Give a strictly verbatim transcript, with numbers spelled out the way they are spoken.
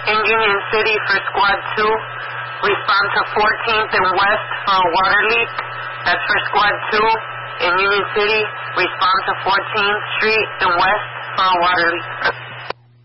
In Union City for Squad two, respond to fourteenth and West for a water leak. That's for Squad two. In Union City, respond to fourteenth Street and West for a water leak.